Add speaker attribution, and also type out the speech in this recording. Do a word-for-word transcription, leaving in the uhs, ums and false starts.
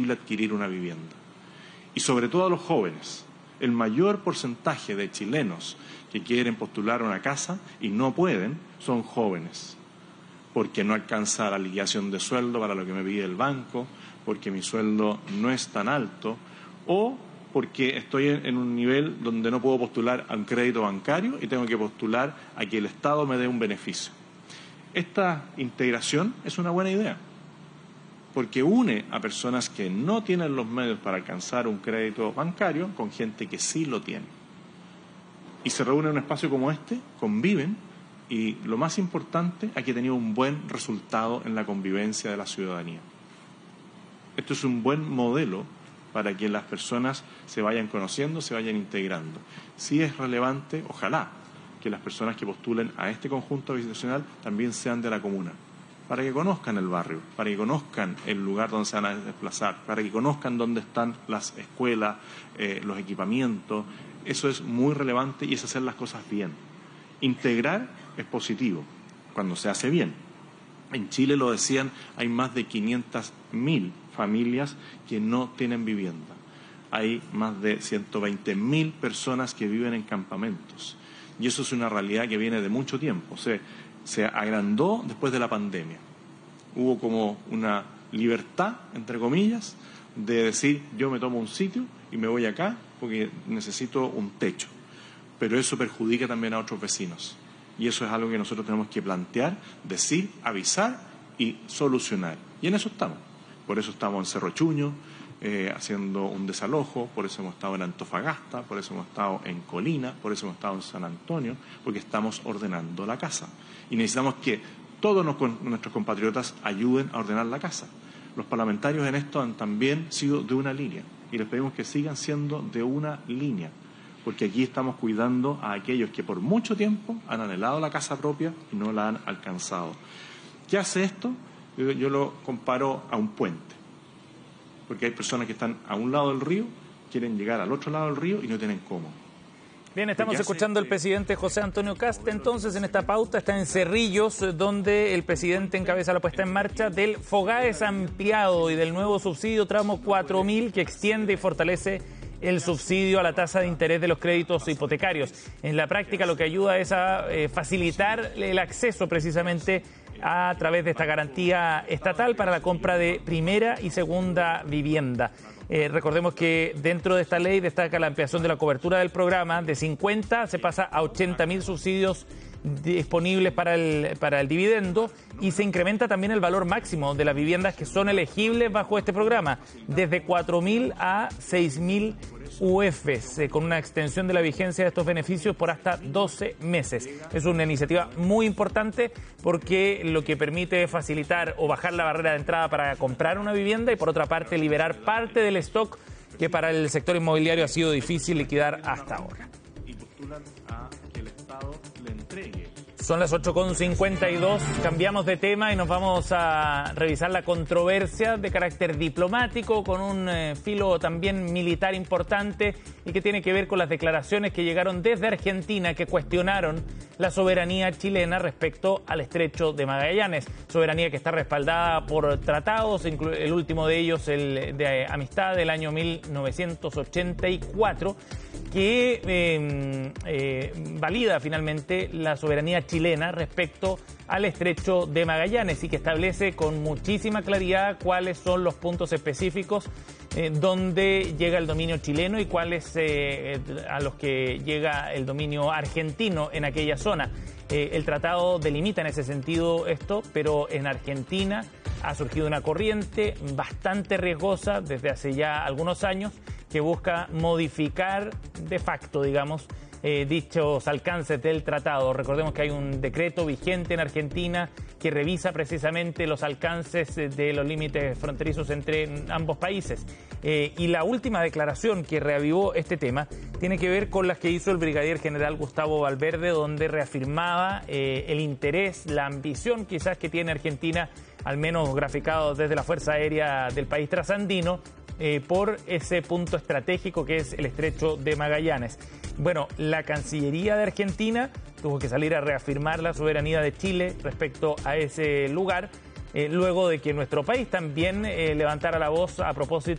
Speaker 1: Chile adquirir una vivienda. Y sobre todo a los jóvenes. El mayor porcentaje de chilenos que quieren postular una casa y no pueden son jóvenes, porque no alcanza la liquidación de sueldo para lo que me pide el banco, porque mi sueldo no es tan alto, o porque estoy en un nivel donde no puedo postular a un crédito bancario y tengo que postular a que el Estado me dé un beneficio. Esta integración es una buena idea, porque une a personas que no tienen los medios para alcanzar un crédito bancario con gente que sí lo tiene. Y se reúnen en un espacio como este, conviven, y lo más importante, aquí ha tenido un buen resultado en la convivencia de la ciudadanía. Esto es un buen modelo para que las personas se vayan conociendo, se vayan integrando. Sí es relevante, ojalá, que las personas que postulen a este conjunto habitacional también sean de la comuna, para que conozcan el barrio, para que conozcan el lugar donde se van a desplazar, para que conozcan dónde están las escuelas, eh, los equipamientos. Eso es muy relevante y es hacer las cosas bien. Integrar es positivo cuando se hace bien. En Chile, lo decían, hay más de quinientas mil familias que no tienen vivienda. Hay más de ciento veinte mil personas que viven en campamentos. Y eso es una realidad que viene de mucho tiempo. O sea, se agrandó después de la pandemia. Hubo como una libertad, entre comillas, de decir, yo me tomo un sitio y me voy acá porque necesito un techo. Pero eso perjudica también a otros vecinos. Y eso es algo que nosotros tenemos que plantear, decir, avisar y solucionar. Y en eso estamos. Por eso estamos en Cerro Chuño, eh, haciendo un desalojo, por eso hemos estado en Antofagasta, por eso hemos estado en Colina, por eso hemos estado en San Antonio, porque estamos ordenando la casa. Y necesitamos que todos nuestros compatriotas ayuden a ordenar la casa. Los parlamentarios en esto han también sido de una línea, y les pedimos que sigan siendo de una línea, porque aquí estamos cuidando a aquellos que por mucho tiempo han anhelado la casa propia y no la han alcanzado. ¿Qué hace esto? Yo, yo lo comparo a un puente, porque hay personas que están a un lado del río, quieren llegar al otro lado del río y no tienen cómo.
Speaker 2: Bien, estamos escuchando al presidente José Antonio Kast. Entonces, en esta pauta está en Cerrillos, donde el presidente encabeza la puesta en marcha del FOGAES ampliado y del nuevo subsidio tramo cuatro mil, que extiende y fortalece el subsidio a la tasa de interés de los créditos hipotecarios. En la práctica, lo que ayuda es a eh, facilitar el acceso precisamente a través de esta garantía estatal para la compra de primera y segunda vivienda. Eh, recordemos que dentro de esta ley destaca la ampliación de la cobertura del programa. De cincuenta se pasa a ochenta mil subsidios disponibles para el, para el dividendo, y se incrementa también el valor máximo de las viviendas que son elegibles bajo este programa, desde cuatro mil a seis mil U Fs, eh, con una extensión de la vigencia de estos beneficios por hasta doce meses. Es una iniciativa muy importante porque lo que permite es facilitar o bajar la barrera de entrada para comprar una vivienda, y por otra parte liberar parte del stock que para el sector inmobiliario ha sido difícil liquidar hasta ahora.
Speaker 1: Y postulan a que el Estado le entregue.
Speaker 2: Son las ocho con cincuenta y dos, cambiamos de tema y nos vamos a revisar la controversia de carácter diplomático con un eh, filo también militar importante, y que tiene que ver con las declaraciones que llegaron desde Argentina, que cuestionaron la soberanía chilena respecto al estrecho de Magallanes, soberanía que está respaldada por tratados, el último de ellos el de amistad del año mil novecientos ochenta y cuatro, que eh, eh, valida finalmente la soberanía chilena respecto al estrecho de Magallanes, y que establece con muchísima claridad cuáles son los puntos específicos eh, donde llega el dominio chileno y cuáles eh, a los que llega el dominio argentino en aquella zona. Eh, el tratado delimita en ese sentido esto, pero en Argentina ha surgido una corriente bastante riesgosa desde hace ya algunos años que busca modificar de facto, digamos, eh, dichos alcances del tratado. Recordemos que hay un decreto vigente en Argentina que revisa precisamente los alcances de los límites fronterizos entre ambos países. Eh, y la última declaración que reavivó este tema tiene que ver con las que hizo el brigadier general Gustavo Valverde, donde reafirmaba eh, el interés, la ambición quizás que tiene Argentina, al menos graficado desde la Fuerza Aérea del país trasandino, eh, por ese punto estratégico que es el estrecho de Magallanes. Bueno, la Cancillería de Argentina tuvo que salir a reafirmar la soberanía de Chile respecto a ese lugar, eh, luego de que nuestro país también eh, levantara la voz a propósito